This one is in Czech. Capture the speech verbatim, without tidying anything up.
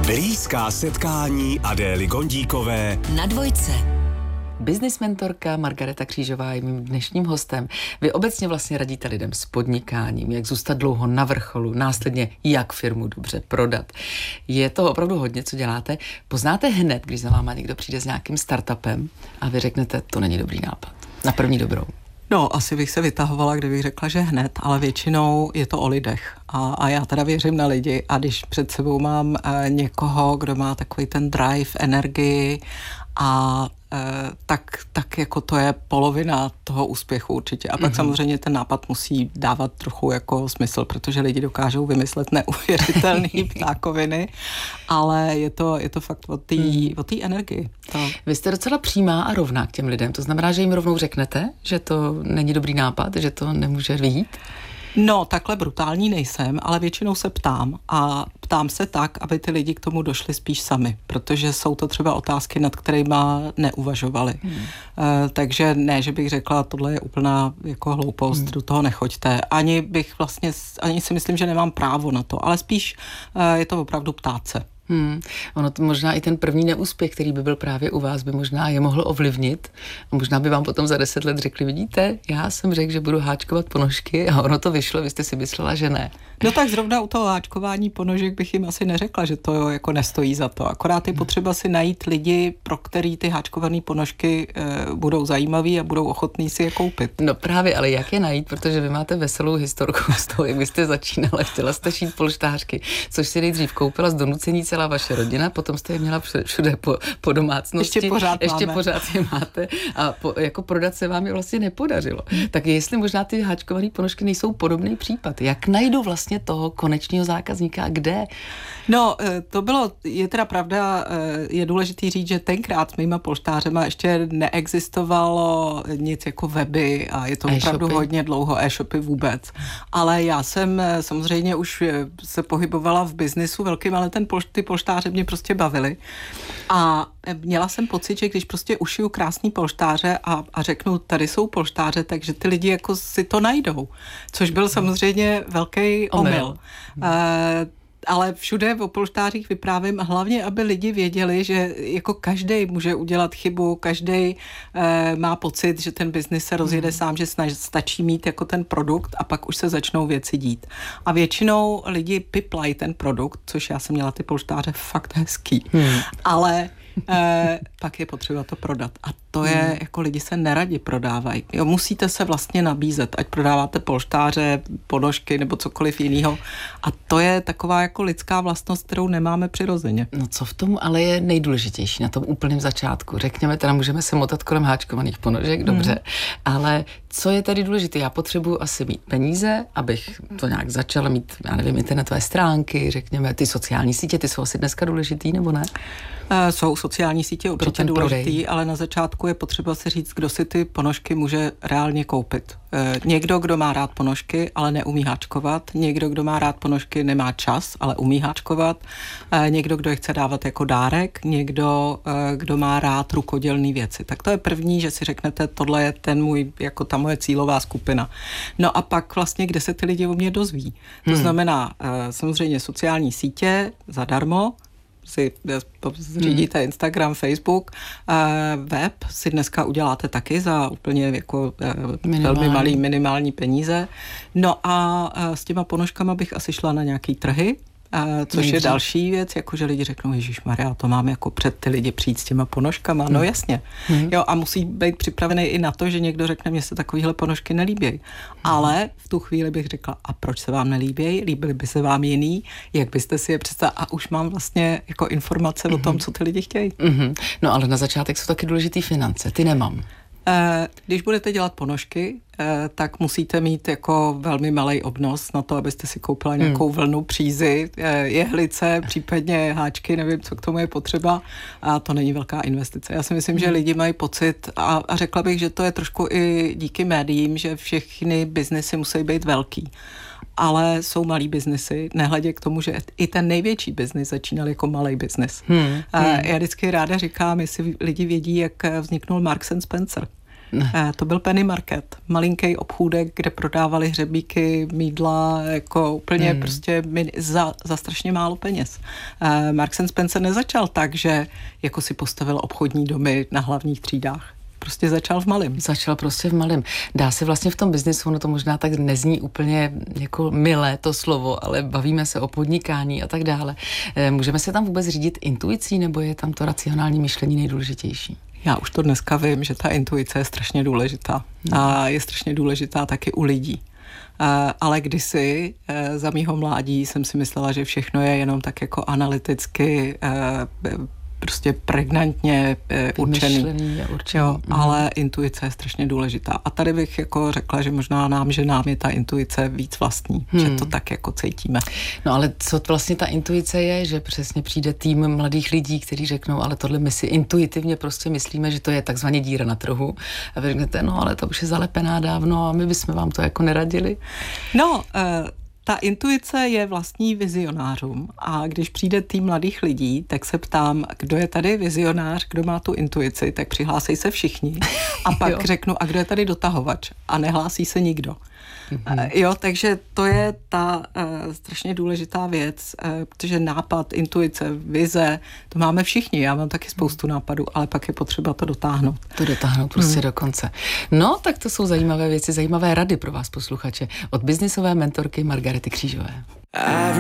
Blízká setkání Adély Gondíkové na Dvojce. Business mentorka Margareta Křížová je mým dnešním hostem. Vy obecně vlastně radíte lidem s podnikáním, jak zůstat dlouho na vrcholu, následně jak firmu dobře prodat. Je to opravdu hodně, co děláte. Poznáte hned, když za váma někdo přijde s nějakým startupem a vy řeknete, to není dobrý nápad. Na první dobrou. No, asi bych se vytahovala, kdybych řekla, že hned, ale většinou je to o lidech. A, a já teda věřím na lidi a když před sebou mám e, někoho, kdo má takový ten drive, energii a e, tak, tak jako to je polovina toho úspěchu určitě. A pak mm-hmm. samozřejmě ten nápad musí dávat trochu jako smysl, protože lidi dokážou vymyslet neuvěřitelné ptákoviny, ale je to, je to fakt o té mm. o té energii. To. Vy jste docela přímá a rovná k těm lidem, to znamená, že jim rovnou řeknete, že to není dobrý nápad, že to nemůže vyjít? No, takhle brutální nejsem, ale většinou se ptám a ptám se tak, aby ty lidi k tomu došli spíš sami, protože jsou to třeba otázky, nad kterýma neuvažovali. Hmm. Uh, takže ne, že bych řekla, tohle je úplná jako hloupost, hmm. do toho nechoďte. Ani bych vlastně, ani si myslím, že nemám právo na to, ale spíš uh, je to opravdu ptát se. Hmm. Ono to možná i ten první neúspěch, který by byl právě u vás, by možná je mohl ovlivnit. A možná by vám potom za deset let řekli, vidíte, já jsem řekl, že budu háčkovat ponožky a ono to vyšlo, vy jste si myslela, že ne. No tak zrovna u toho háčkování ponožek bych jim asi neřekla, že to jako nestojí za to. Akorát je potřeba si najít lidi, pro který ty háčkované ponožky e, budou zajímavý a budou ochotní si je koupit. No právě, ale jak je najít, protože vy máte veselou historku z toho, jak vy jste začínala, chtěla jste šít polštářky, což si nejdřív koupila z donucení celá vaše rodina, potom jste je měla všude po, po domácnosti. Ještě pořád Ještě máme. pořád je máte a po, jako prodat se vám je vlastně nepodařilo. Tak jestli možná ty háčkované ponožky nejsou podobný případ, jak najdu vlastně toho konečného zákazníka a kde? No, to bylo, je teda pravda, je důležitý říct, že tenkrát s mýma polštářema ještě neexistovalo nic jako weby a je to e-shopy. Opravdu hodně dlouho, e-shopy vůbec. Ale já jsem samozřejmě už se pohybovala v biznisu velkým, ale ten polš, ty polštáře mě prostě bavily. A měla jsem pocit, že když prostě ušiju krásný polštáře a, a řeknu, tady jsou polštáře, takže ty lidi jako si to najdou. Což byl samozřejmě velký omyl. omyl. Uh, ale všude o polštářích vyprávím hlavně, aby lidi věděli, že jako každej může udělat chybu, každej e, má pocit, že ten biznis se rozjede mm. sám, že snaž, stačí mít jako ten produkt a pak už se začnou věci dít. A většinou lidi piplají ten produkt, což já jsem měla ty polštáře fakt hezký. Mm. Ale e, pak je potřeba to prodat. A to je, hmm. jako lidi se neradi prodávají. Jo, musíte se vlastně nabízet, ať prodáváte polštáře, ponožky nebo cokoliv jiného. A to je taková jako lidská vlastnost, kterou nemáme přirozeně. No co v tom ale je nejdůležitější na tom úplném začátku? Řekněme, teda můžeme se motat kolem háčkovaných ponožek, dobře, hmm. ale co je tady důležité? Já potřebuji asi mít peníze, abych to nějak začala mít, já nevím, internetové stránky, řekněme, ty sociální sítě, ty jsou asi dneska důležitý, nebo ne? Uh, jsou sociální sítě určitě důležitý, ale na začátku je potřeba si říct, kdo si ty ponožky může reálně koupit. Uh, někdo, kdo má rád ponožky, ale neumí háčkovat, někdo, kdo má rád ponožky, nemá čas, ale umí háčkovat, uh, někdo, kdo je chce dávat jako dárek, někdo, uh, kdo má rád rukodělné věci. Tak to je první, že si řeknete, tohle je ten můj, jako ta moje cílová skupina. No a pak vlastně, kde se ty lidi o mě dozví. To hmm. znamená uh, samozřejmě sociální sítě zadarmo, si řídíte Instagram, Facebook, web si dneska uděláte taky za úplně jako minimální. velmi malý minimální peníze. No a s těma ponožkama bych asi šla na nějaký trhy, což Nejdřív. je další věc, jakože lidi řeknou, ježišmarja, to mám jako před ty lidi přijít s těma ponožkama. Hmm. No jasně. Hmm. Jo, a musí být připravený i na to, že někdo řekne, mně se takovýhle ponožky nelíbějí. Hmm. Ale v tu chvíli bych řekla, a proč se vám nelíbějí? Líbily by se vám jiný? Jak byste si je představili? A už mám vlastně jako informace hmm. o tom, co ty lidi chtějí. Hmm. No ale na začátek jsou taky důležitý finance. Ty nemám. Když budete dělat ponožky, tak musíte mít jako velmi malej obnos na to, abyste si koupila nějakou hmm. vlnu, přízy, jehlice, případně háčky, nevím, co k tomu je potřeba, a to není velká investice. Já si myslím, hmm. že lidi mají pocit, a, a řekla bych, že to je trošku i díky médiím, že všechny biznesy musí být velký. Ale jsou malý biznesy, nehledě k tomu, že i ten největší biznis začínal jako malý biznis. Hmm, hmm. Já vždycky ráda říkám, jestli lidi vědí, jak vzniknul Marks and Spencer. Ne. To byl Penny Market, malinký obchůdek, kde prodávali hřebíky, mýdla, jako úplně hmm. prostě za, za strašně málo peněz. Marks and Spencer nezačal tak, že jako si postavil obchodní domy na hlavních třídách. Prostě začal v malém. Začal prostě v malém. Dá se vlastně v tom biznesu, no to možná tak nezní úplně jako milé to slovo, ale bavíme se o podnikání a tak dále. Můžeme se tam vůbec řídit intuicí, nebo je tam to racionální myšlení nejdůležitější? Já už to dneska vím, že ta intuice je strašně důležitá. A je strašně důležitá taky u lidí. Ale kdysi za mýho mládí jsem si myslela, že všechno je jenom tak jako analyticky prostě pregnantně e, určený. určený. Jo, mm. Ale intuice je strašně důležitá. A tady bych jako řekla, že možná nám, že nám je ta intuice víc vlastní, hmm. že to tak jako cítíme. No ale co vlastně ta intuice je, že přesně přijde tým mladých lidí, kteří řeknou, ale tohle my si intuitivně prostě myslíme, že to je takzvaně díra na trhu. A vy řeknete, no ale to už je zalepená dávno a my bychom vám to jako neradili. No, uh, ta intuice je vlastní vizionářům a když přijde tým mladých lidí, tak se ptám, kdo je tady vizionář, kdo má tu intuici, tak přihlásí se všichni a pak řeknu, a kdo je tady dotahovač a nehlásí se nikdo. Mm-hmm. Jo, takže to je ta uh, strašně důležitá věc, uh, protože nápad, intuice, vize, to máme všichni, já mám taky spoustu nápadů, ale pak je potřeba to dotáhnout. To dotáhnout prostě mm. do konce. No, tak to jsou zajímavé věci, zajímavé rady pro vás posluchače od biznisové mentorky Margarety Křížové.